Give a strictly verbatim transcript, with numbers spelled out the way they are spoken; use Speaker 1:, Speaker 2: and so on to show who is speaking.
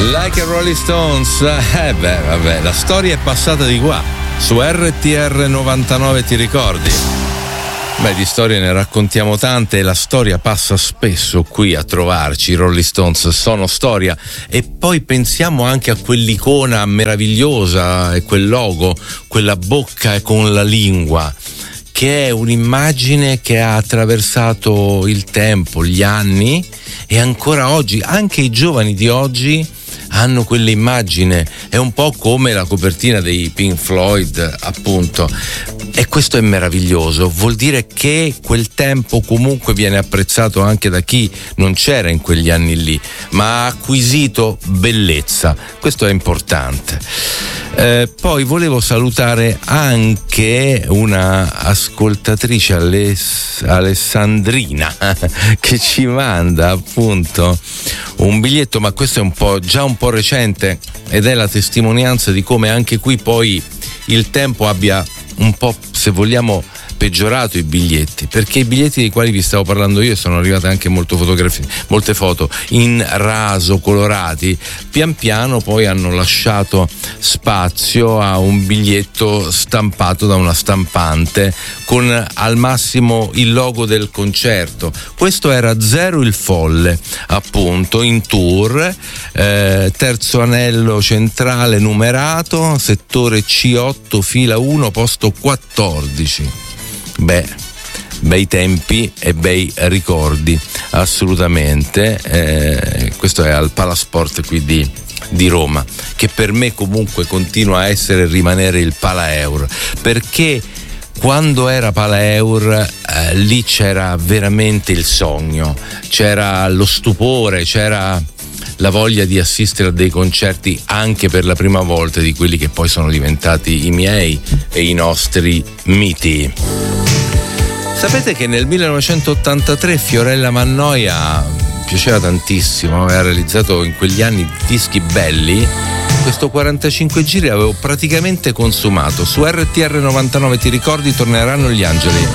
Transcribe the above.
Speaker 1: Like a Rolling Stones. Eh beh, vabbè, la storia è passata di qua. Su R T R novantanove, ti ricordi? Beh, di storie ne raccontiamo tante e la storia passa spesso qui a trovarci. I Rolling Stones sono storia. E poi pensiamo anche a quell'icona meravigliosa e quel logo, quella bocca con la lingua, che è un'immagine che ha attraversato il tempo, gli anni, e ancora oggi, anche i giovani di oggi hanno quell'immagine. È un po' come la copertina dei Pink Floyd, appunto, e questo è meraviglioso. Vuol dire che quel tempo comunque viene apprezzato anche da chi non c'era in quegli anni lì, ma ha acquisito bellezza. Questo è importante. Eh, poi volevo salutare anche una ascoltatrice, Aless- Alessandrina, che ci manda appunto un biglietto, ma questo è un po' già un po' recente, ed è la testimonianza di come anche qui poi il tempo abbia un po', se vogliamo, peggiorato i biglietti, perché i biglietti dei quali vi stavo parlando io, sono arrivate anche molte fotografie, molte foto in raso, colorati, pian piano poi hanno lasciato spazio a un biglietto stampato da una stampante con al massimo il logo del concerto. Questo era Zero il Folle, appunto, in tour, eh, terzo anello centrale numerato, settore C otto, fila uno, posto quattordici. Beh, bei tempi e bei ricordi, assolutamente. Eh, questo è al Palasport qui di, di Roma, che per me comunque continua a essere e rimanere il Palaeur, perché quando era Palaeur eh, lì c'era veramente il sogno, c'era lo stupore, c'era la voglia di assistere a dei concerti anche per la prima volta, di quelli che poi sono diventati i miei e i nostri miti. Sapete che nel millenovecentottantatré Fiorella Mannoia piaceva tantissimo, aveva realizzato in quegli anni dischi belli. Questo quarantacinque giri avevo praticamente consumato. Su R T R novantanove, ti ricordi, torneranno gli angeli.